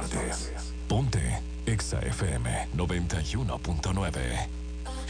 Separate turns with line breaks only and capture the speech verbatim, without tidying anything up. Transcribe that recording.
partes. Ponte Exa F M noventa y uno punto nueve.